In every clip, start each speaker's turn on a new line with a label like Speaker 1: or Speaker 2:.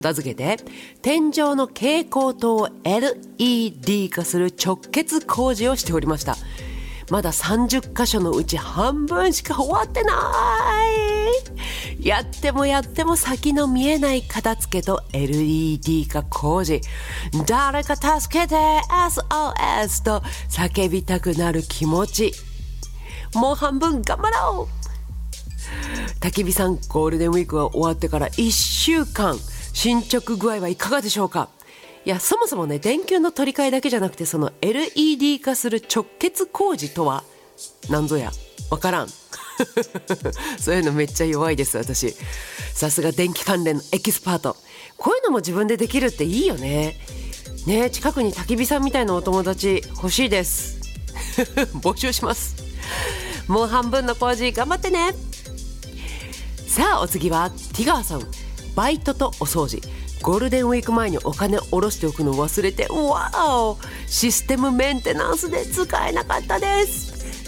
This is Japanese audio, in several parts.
Speaker 1: 名付けて、天井の蛍光灯を LED 化する直結工事をしておりました。まだ30箇所のうち半分しか終わってない。やっても先の見えない片付けと LED 化工事。誰か助けて SOS と叫びたくなる気持ち。もう半分頑張ろう。焚き火さん、ゴールデンウィークが終わってから1週間、進捗具合はいかがでしょうか。いや、そもそもね、電球の取り替えだけじゃなくて、その LED 化する直結工事とは何ぞやわからんそういうのめっちゃ弱いです、私。さすが電気関連のエキスパート。こういうのも自分でできるっていいよね。ね、近くに焚き火さんみたいなお友達欲しいです募集します。もう半分の工事頑張ってね。さあ、お次はティガーさん。バイトとお掃除。ゴールデンウィーク前にお金下ろしておくのを忘れて、わお、システムメンテナンスで使えなかったです。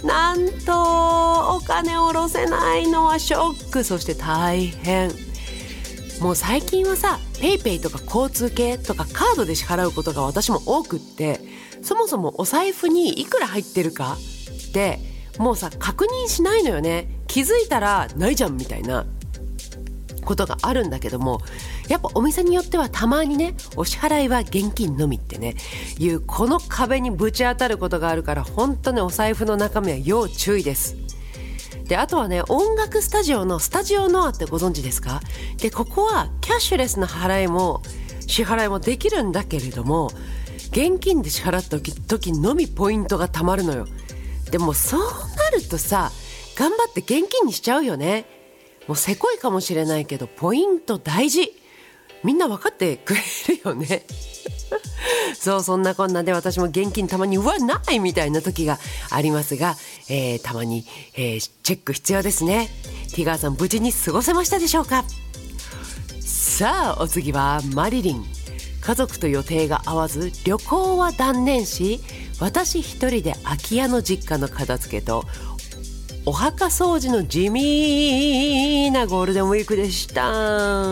Speaker 1: なんとお金下ろせないのはショック、そして大変。もう最近はさ、ペイペイとか交通系とかカードで支払うことが私も多くって、そもそもお財布にいくら入ってるかってもうさ、確認しないのよね。気づいたらないじゃんみたいなことがあるんだけども、やっぱお店によってはたまにね、お支払いは現金のみってねいうこの壁にぶち当たることがあるから、本当ね、お財布の中身は要注意です。で、あとはね、音楽スタジオのスタジオノアってご存知ですか。で、ここはキャッシュレスの払いも支払いもできるんだけれども、現金で支払った時のみポイントがたまるのよ。でもそうなるとさ、頑張って現金にしちゃうよね。もうせこいかもしれないけど、ポイント大事。みんな分かってくれるよねそう、そんなこんなで私も現金たまにないみたいな時がありますが、たまに、チェック必要ですね。ティガーさん、無事に過ごせましたでしょうか。さあ、お次はマリリン。家族と予定が合わず旅行は断念し、私一人で空き家の実家の片付けとお墓掃除の地味なゴールデンウィークでした。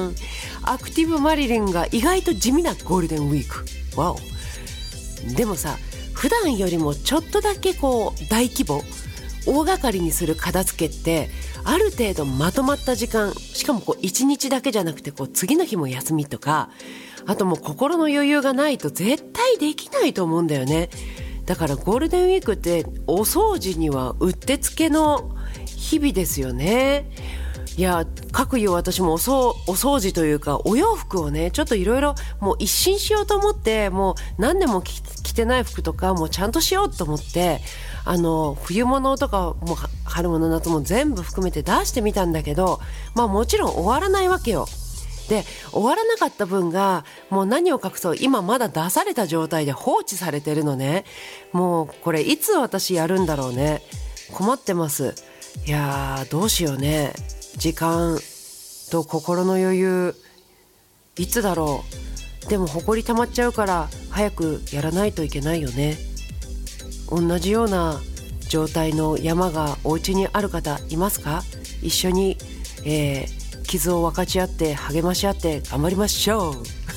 Speaker 1: アクティブマリリンが意外と地味なゴールデンウィーク。わお。でもさ、普段よりもちょっとだけこう大規模大掛かりにする片付けって、ある程度まとまった時間、しかもこう1日だけじゃなくて、こう次の日も休みとか、あともう心の余裕がないと絶対できないと思うんだよね。だからゴールデンウィークってお掃除にはうってつけの日々ですよね。いや、各有私もお掃除というか、お洋服をね、ちょっといろいろもう一新しようと思って、もう何年も着てない服とかもうちゃんとしようと思って、冬物とかも春物夏も全部含めて出してみたんだけど、まあもちろん終わらないわけよ。で、終わらなかった分がもう何を隠そう、今まだ出された状態で放置されてるのね。もうこれいつ私やるんだろうね。困ってます。いやー、どうしようね。時間と心の余裕いつだろう。でも埃溜まっちゃうから早くやらないといけないよね。同じような状態の山がお家にある方いますか。一緒に、傷を分かち合って励まし合って頑張りましょう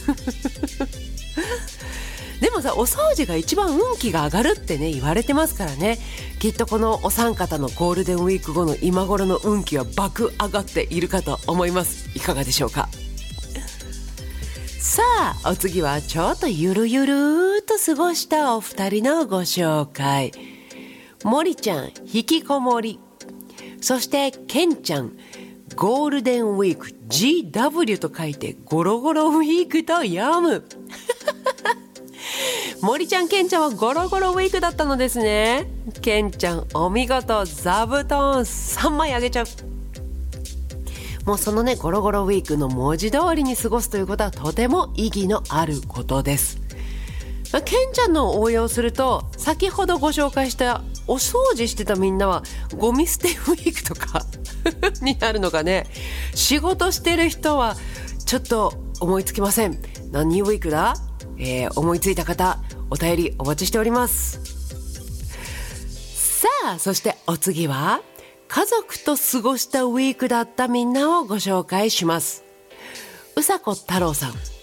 Speaker 1: でもさ、お掃除が一番運気が上がるってね言われてますからね。きっとこのお三方のゴールデンウィーク後の今頃の運気は爆上がっているかと思います。いかがでしょうか。さあ、お次はちょっとゆるゆると過ごしたお二人のご紹介。森ちゃん、引きこもり。そしてケンちゃん、ゴールデンウィーク GW と書いてゴロゴロウィークと読む森ちゃん、ケンちゃんはゴロゴロウィークだったのですね。ケンちゃん、お見事。座布団3枚あげちゃう。もうそのね、ゴロゴロウィークの文字通りに過ごすということはとても意義のあることです。ケンちゃんの応用すると、先ほどご紹介したお掃除してたみんなはゴミ捨てウィークとかになるのかね。仕事してる人はちょっと思いつきません。何ウィークだ。思いついた方、お便りお待ちしております。さあ、そしてお次は家族と過ごしたウィークだったみんなをご紹介します。 うさこ太郎さん。